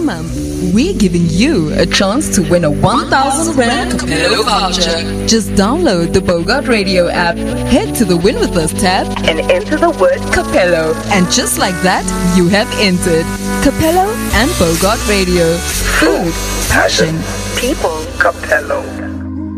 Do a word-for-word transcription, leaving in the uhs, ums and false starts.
month, we're giving you a chance to win a one thousand rand Capello voucher. Just download the Bogart Radio app, head to the Win With Us tab, and enter the word Capello. And just like that, you have entered. Capello and Bogart Radio. Food, passion, people, Capello.